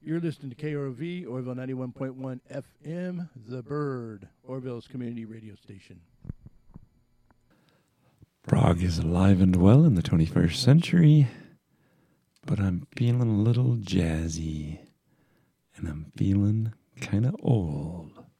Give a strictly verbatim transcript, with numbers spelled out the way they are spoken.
You're listening to K R O V, Orville ninety-one point one F M, The Bird, Orville's community radio station. Prague is alive and well in the twenty-first century, but I'm feeling a little jazzy, and I'm feeling kind of old.